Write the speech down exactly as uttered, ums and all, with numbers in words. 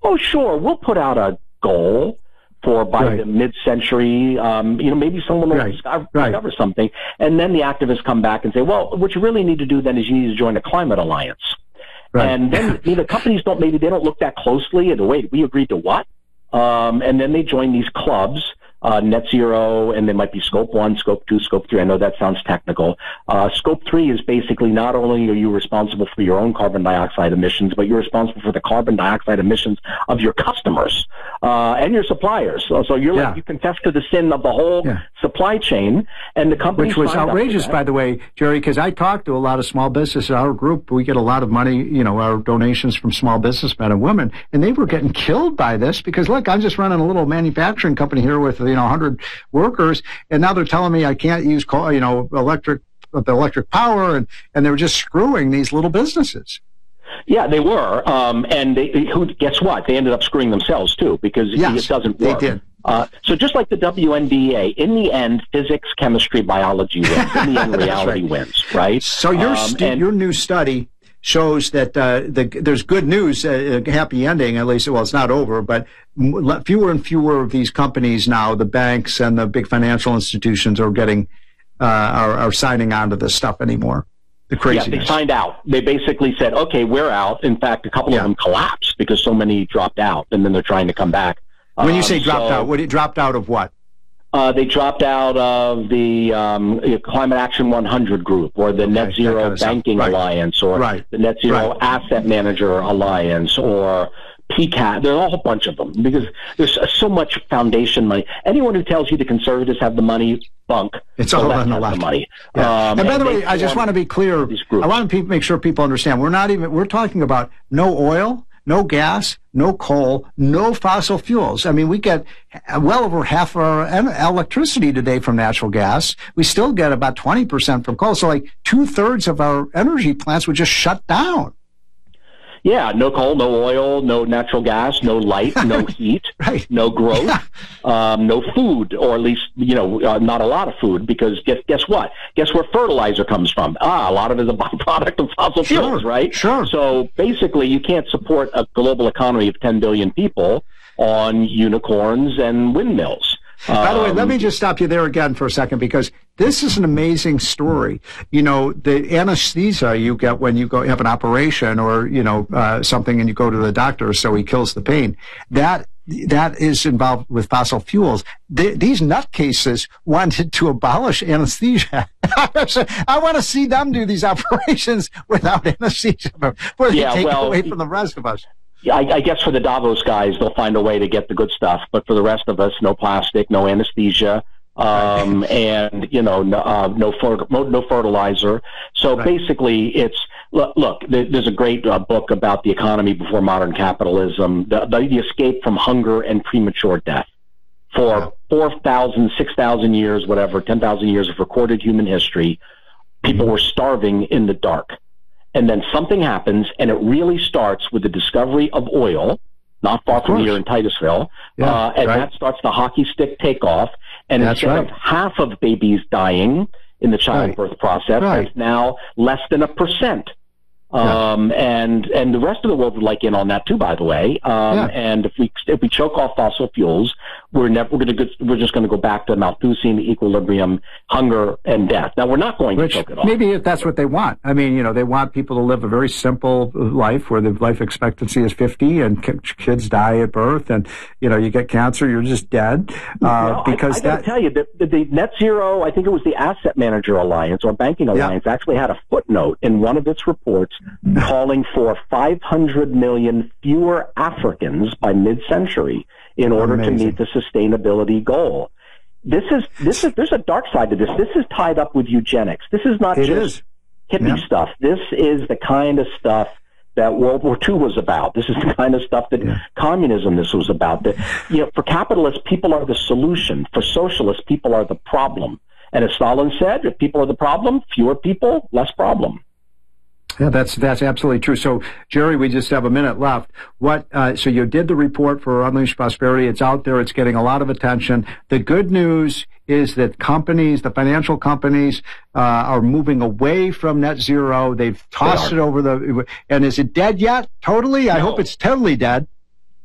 oh, sure, we'll put out a goal for by right. the mid-century, um, you know, maybe someone will right. discover, right. discover something. And then the activists come back and say, well, what you really need to do then is you need to join a climate alliance. Right. And then you know, the companies don't, maybe they don't look that closely and wait, we agreed to what? Um, and then they join these clubs, uh, net zero, and there might be scope one, scope two, scope three. I know that sounds technical. Uh, scope three is basically not only are you responsible for your own carbon dioxide emissions, but you're responsible for the carbon dioxide emissions of your customers, uh, and your suppliers. So, so you're yeah. like, you confess to the sin of the whole yeah. supply chain, and the company. Which was outrageous, by the way, Jerry, because I talked to a lot of small businesses. Our group, we get a lot of money, you know, our donations from small businessmen and women, and they were getting killed by this because, look, I'm just running a little manufacturing company here with, you know, one hundred workers, and now they're telling me I can't use, coal, you know, electric, the electric power, and, and they were just screwing these little businesses. Yeah, they were, um, and they, who, guess what? They ended up screwing themselves too because yes, it doesn't work. They did. Uh, so just like the W N B A, in the end, physics, chemistry, biology wins. In the end, reality right. wins, right? So your um, st- and, your new study shows that uh, the, there's good news, uh, a happy ending, at least. Well, it's not over, but fewer and fewer of these companies now, the banks and the big financial institutions, are getting uh, are, are signing on to this stuff anymore. The craziness. Yeah, they signed out. They basically said, "Okay, we're out." In fact, a couple yeah. of them collapsed because so many dropped out, and then they're trying to come back. When you um, say dropped so, out, what dropped out of what? Uh, they dropped out of the um, Climate Action one hundred group, or the okay, Net Zero kind of Banking right. Alliance, or right. the Net Zero right. Asset Manager Alliance, or P C A T. There's a whole bunch of them because there's so much foundation money. Anyone who tells you the conservatives have the money, bunk. It's the all left on the has left. The money. Yeah. Um, and by and the way, I just want to be clear. I want to make sure people understand. We're not even. We're talking about no oil, no gas, no coal, no fossil fuels. I mean, we get well over half of our electricity today from natural gas. We still get about twenty percent from coal. So like two thirds of our energy plants would just shut down. Yeah, no coal, no oil, no natural gas, no light, no heat, right. no growth, yeah. um, no food, or at least, you know, uh, not a lot of food, because guess, guess what? Guess where fertilizer comes from? Ah, a lot of it is a byproduct of fossil sure. fuels, right? Sure. So basically, you can't support a global economy of ten billion people on unicorns and windmills. By the way, let me just stop you there again for a second, because this is an amazing story. You know, the anesthesia you get when you go have an operation or, you know, uh, something and you go to the doctor so he kills the pain, that that is involved with fossil fuels. The, these nutcases wanted to abolish anesthesia. I want to see them do these operations without anesthesia before they yeah, take well, it away from the rest of us. I, I guess for the Davos guys, they'll find a way to get the good stuff. But for the rest of us, no plastic, no anesthesia, um, right. and you know, no, uh, no, fer- no, no fertilizer. So right. basically, it's look. look there's a great uh, book about the economy before modern capitalism, the, the, the escape from hunger and premature death. For yeah. four thousand, six thousand years, whatever, ten thousand years of recorded human history, people were starving in the dark. And then something happens, and it really starts with the discovery of oil, not far from here in Titusville, yeah, uh, and right. that starts the hockey stick takeoff. And That's instead right. of half of babies dying in the childbirth right. process, right. it's now less than a percent. Yeah. Um, and and the rest of the world would like in on that too, by the way. Um, yeah. And if we if we choke off fossil fuels, we're never we're going to we're just going to go back to Malthusian equilibrium, hunger and death. Now we're not going Which, to choke it off. Maybe if that's what they want. I mean, you know, they want people to live a very simple life where the life expectancy is fifty, and kids die at birth, and you know, you get cancer, you're just dead. Uh, well, because I, I that. got to tell you, the, the, the Net Zero, I think it was the Asset Manager Alliance or Banking Alliance, yeah. actually had a footnote in one of its reports calling for five hundred million fewer Africans by mid-century in order Amazing. to meet the sustainability goal. This is this is there's a dark side to this. This is tied up with eugenics. This is not it just is. hippie yeah. stuff. This is the kind of stuff that World War Two was about. This is the kind of stuff that yeah. communism this was about. That, you know, for capitalists, people are the solution. For socialists, people are the problem. And as Stalin said, if people are the problem, fewer people, less problem. Yeah, that's that's absolutely true. So, Jerry, we just have a minute left. What? Uh, so you did the report for Unleash Prosperity. It's out there. It's getting a lot of attention. The good news is that companies, the financial companies, uh, are moving away from net zero. They've tossed They it over the. And is it dead yet? Totally? I No. hope it's totally dead.